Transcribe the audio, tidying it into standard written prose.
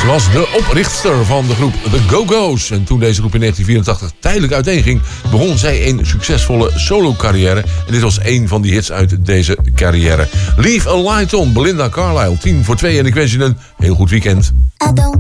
was de oprichtster van de groep The Go-Go's. En toen deze groep in 1984 tijdelijk uiteenging, begon zij een succesvolle solo-carrière. En dit was een van die hits uit deze carrière. Leave a Light On, Belinda Carlisle, 2:10. En ik wens je een heel goed weekend.